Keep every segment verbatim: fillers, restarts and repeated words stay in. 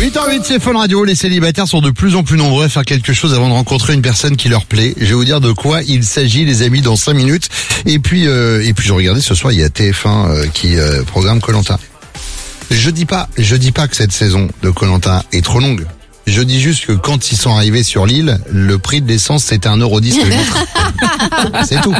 huit heures huit, c'est Fun Radio. Les célibataires sont de plus en plus nombreux à faire quelque chose avant de rencontrer une personne qui leur plaît. Je vais vous dire de quoi il s'agit, les amis, dans cinq minutes. Et puis, euh, et puis, je regardais ce soir, il y a T F un euh, qui euh, programme Koh-Lanta. Je dis pas, je dis pas que cette saison de Koh-Lanta est trop longue. Je dis juste que quand ils sont arrivés sur l'île, le prix de l'essence c'était un euro dix le litre. C'est tout.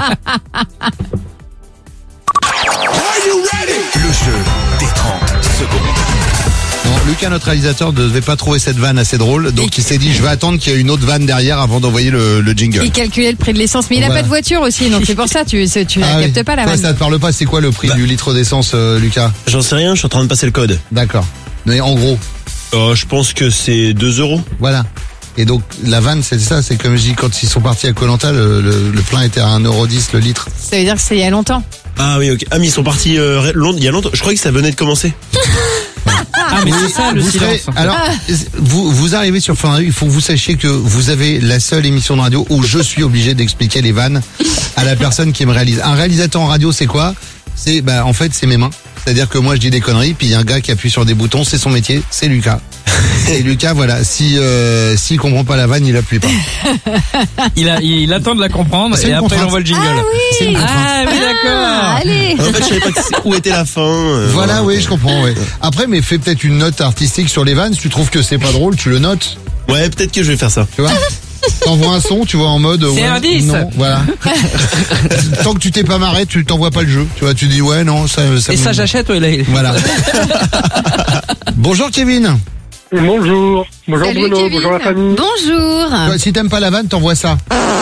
Le jeu des trente secondes. Non, Lucas, notre réalisateur, ne devait pas trouver cette vanne assez drôle, donc il s'est dit je vais attendre qu'il y ait une autre vanne derrière avant d'envoyer le, le jingle. Il calculait le prix de l'essence, mais il n'a Voilà. pas de voiture aussi, donc c'est pour ça tu tu, tu Ah la oui. captes pas la Toi, vanne. ça te parle pas, c'est quoi le prix Bah. du litre d'essence, euh, Lucas? J'en sais rien, je suis en train de passer le code. D'accord. Mais en gros, Euh, je pense que c'est deux euros. voilà. Et donc la vanne, c'est ça, c'est comme je dis, quand ils sont partis à Koh-Lanta, le, le, le plein était à un euro dix le litre. Ça veut dire que c'est il y a longtemps. Ah oui, ok. Ah, mais ils sont partis euh, ré- long- il y a longtemps. Je croyais que ça venait de commencer. Ah mais c'est ça le Vous silence. serez- alors, vous, vous arrivez sur Fun Radio, il faut que vous sachiez que vous avez la seule émission de radio où je suis obligé d'expliquer les vannes à la personne qui me réalise. Un réalisateur en radio, c'est quoi? C'est, bah, en fait, c'est mes mains. C'est-à-dire que moi, je dis des conneries, puis il y a un gars qui appuie sur des boutons, c'est son métier, c'est Lucas. Et Lucas, voilà, si, euh, s'il comprend pas la vanne, il appuie pas. Il, a, il attend de la comprendre C'est et une après il contrainte. envoie le jingle. C'est une contrainte. Ah oui d'accord. Ah, allez. En fait, je savais pas que- où était la fin. euh, Voilà, oui, je comprends, oui. Après, mais fais peut-être une note artistique sur les vannes. Si tu trouves que c'est pas drôle, tu le notes. Ouais, peut-être que je vais faire ça. Tu vois? T'envoies un son, tu vois, en mode. C'est ouais, un dix. Non, voilà. Tant que tu t'es pas marré, tu t'envoies pas le jeu. Tu vois, tu dis ouais, non, ça. ça Et me- ça j'achète ouais là. il- Voilà. Bonjour Kevin. Bonjour, bonjour Salut, Bruno, Kevin. bonjour la famille. Bonjour. Toi, si t'aimes pas la vanne, t'envoies ça.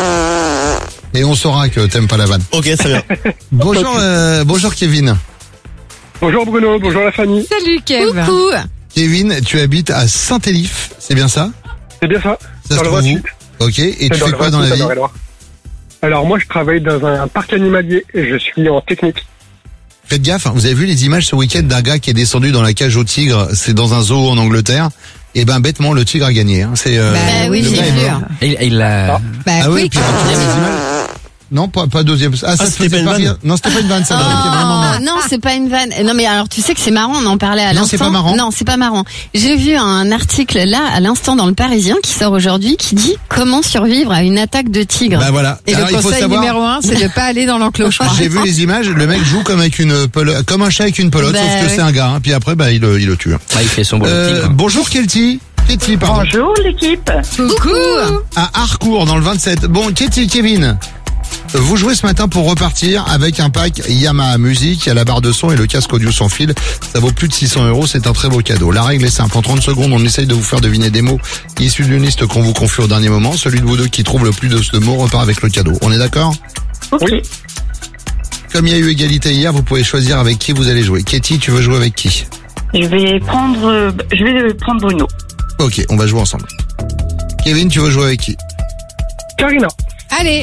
Et on saura que t'aimes pas la vanne. Ok, très bien. Bonjour, euh, bonjour Kevin. Bonjour Bruno, bonjour la famille. Salut Kev. Coucou. Kevin, tu habites à Saint-Élif, c'est bien ça? C'est bien ça? Ça se Dans le trouve où? vingt-huit. Ok. Et C'est tu fais le quoi dans la vingt-huit, vie? à Eure-et-Loir. Alors moi je travaille dans un parc animalier et je suis en technique. Faites gaffe, hein, vous avez vu les images ce week-end d'un gars qui est descendu dans la cage au tigre, c'est dans un zoo en Angleterre. Et ben bêtement, le tigre a gagné. Hein. C'est, euh, Bah oui, le j'ai gars est vu. mort. Il, il a... Bah Ah oui, quick. puis quand tu vois les images. Non, pas, pas deuxième. Ah, ça te c'était faisait pas une pas vanne rire. Non, c'était pas une vanne, ça me fait vraiment Oh, marre. non, c'est pas une vanne. Non, mais alors tu sais que c'est marrant, on en parlait à Non, l'instant. c'est pas marrant. Non, c'est pas marrant. J'ai vu un article là, à l'instant dans le Parisien, qui sort aujourd'hui, qui dit comment survivre à une attaque de tigre. Bah voilà. Et Alors, le il faut conseil savoir. numéro un, c'est de pas aller dans l'enclos, je crois. J'ai vu les images, le mec joue comme avec une pelo- comme un chat avec une pelote, Bah, sauf que oui. c'est un gars, hein, puis après, bah, il, le- il le tue. hein. Ah, il fait son boulot Euh, tigre. bonjour Kelty. Katie, pardon. Bonjour l'équipe. Coucou. À Harcourt, dans le vingt-sept. Bon, Katie, Kevin. Vous jouez ce matin pour repartir avec un pack Yamaha Music, il y a la barre de son et le casque audio sans fil. Ça vaut plus de six cents euros, c'est un très beau cadeau. La règle est simple, en trente secondes, on essaye de vous faire deviner des mots issus d'une liste qu'on vous confie au dernier moment. Celui de vous deux qui trouve le plus de ce mot repart avec le cadeau. On est d'accord? Ok. Oui. Comme il y a eu égalité hier, vous pouvez choisir avec qui vous allez jouer. Katie, tu veux jouer avec qui? Je vais prendre, euh, je vais prendre Bruno. Ok, on va jouer ensemble. Kevin, tu veux jouer avec qui? Karina. Allez.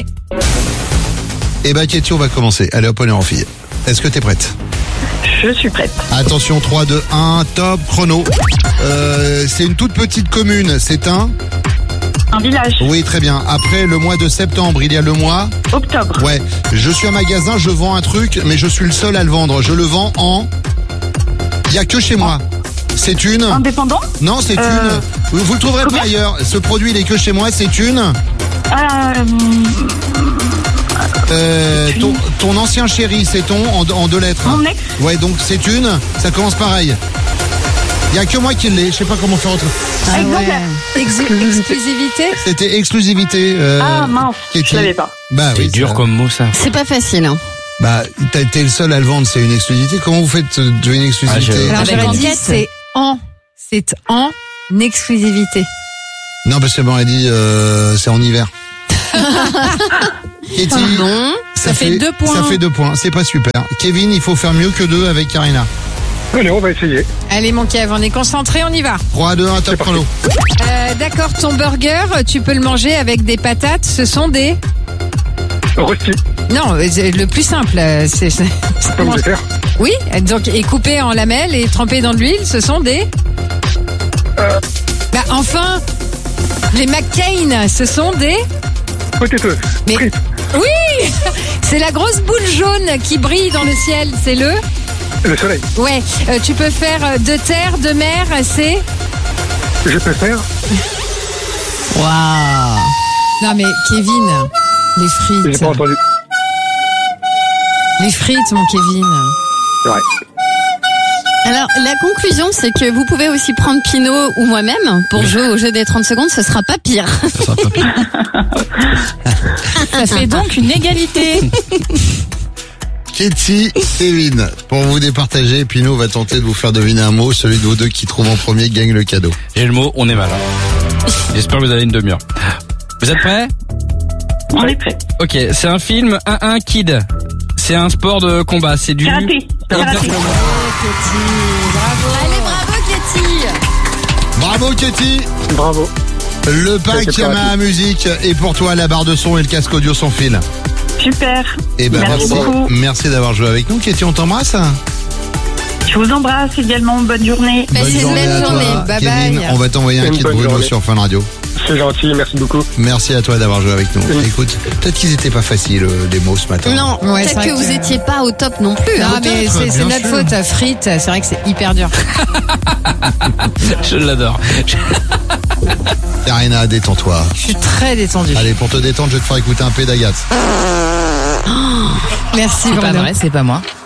Eh ben, Katie, on va commencer. Allez, hop, on est en fille. Est-ce que t'es prête? Je suis prête. Attention, trois, deux, un, top, chrono. Euh, c'est une toute petite commune, c'est un... Un village. Oui, très bien. Après le mois de septembre, il y a le mois... Octobre. Ouais. Je suis un magasin, je vends un truc, mais je suis le seul à le vendre. Je le vends en... Il y a que chez moi. C'est une... Indépendant. Non, c'est Euh, une... Vous le trouverez pas combien ailleurs. Ce produit, il est que chez moi, c'est une... Euh, Euh, ton, ton ancien chéri, c'est ton en, en deux lettres. Mon ex. Ouais, donc c'est une... Ça commence pareil. Il y a que moi qui l'ai. Je sais pas comment faire autre. Ah Exemplaire. ouais. Ex- exclusivité. C'était exclusivité. Euh, Ah mince, Katie. je savais pas. Bah C'est oui, dur ça- comme mot ça. C'est pas facile. Hein. Bah, t'as été le seul à le vendre, c'est une exclusivité. Comment vous faites euh, de une exclusivité? Ah, je- Alors Avec j'aurais dit enquête. c'est en, c'est en exclusivité. Non, parce que bon, elle dit euh, c'est en hiver. Katie, Pardon. Ça fait deux points. Ça fait deux points. C'est pas super. Kevin, il faut faire mieux que deux avec Karina. Allez, on va essayer. Allez mon Kev, on est concentré, on y va. trois, deux, un, top chrono. Euh, D'accord, ton burger, tu peux le manger avec des patates. Ce sont des... Rossi, Non, c'est le plus simple. euh, C'est c'est- pomme de terre. Oui, donc et coupé en lamelles et trempé dans de l'huile, ce sont des... Euh. Bah enfin, les McCain, ce sont des... Potatoes. Mais- Frites. Oui, c'est la grosse boule jaune qui brille dans le ciel, c'est le... Le soleil. Ouais, euh, tu peux faire euh, de terre, de mer, c'est... Je peux faire. Waouh. Non mais Kevin, les J'ai frites. pas entendu. Les frites, mon Kevin. Ouais. Alors, la conclusion, c'est que vous pouvez aussi prendre Pinot ou moi-même pour jouer au jeu des trente secondes, ce sera pas pire. Ça sera pas pire. Ça fait donc une égalité. Katie, Kevin, pour vous départager, Pinot va tenter de vous faire deviner un mot. Celui de vous deux qui trouve en premier gagne le cadeau. J'ai le mot, on est mal. J'espère que vous avez une demi-heure. Vous êtes prêts? On est prêt. Ok, c'est un film un un Kid. C'est un sport de combat, c'est du... Karaté. Karaté. Exactement. Allez, bravo Katie. Bravo Katie. Bravo. Le pack C'est pas Yamaha Musique et pour toi la barre de son et le casque audio sans fil. Super. Et ben Merci merci, beaucoup. merci d'avoir joué avec nous. Katie, on t'embrasse. Je vous embrasse également. Bonne journée. Passez une belle à toi. journée. Bye Kevin, bye. on va t'envoyer un Une kit bonne Bruno journée. sur Fun Radio. C'est gentil, merci beaucoup. Merci à toi d'avoir joué avec nous. Oui. Écoute, peut-être qu'ils étaient pas faciles euh, les mots ce matin. Non, Ouais, c'est peut-être vrai que vous que- étiez pas au top non plus. Non hein. mais peut-être, c'est c'est bien notre sûr. faute, frites, c'est vrai que c'est hyper dur. Je l'adore. Karina, détends-toi. Je suis très détendue. Allez, pour te détendre, je vais te faire écouter un P d'Agathe. Merci C'est pas Bruno. vrai, c'est pas moi.